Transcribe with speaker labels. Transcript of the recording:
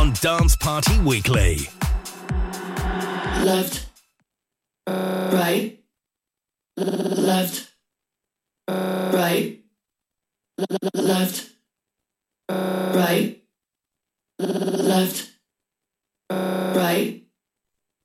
Speaker 1: on Dance Party Weekly.
Speaker 2: Left, right, left, right, left, right, left, right.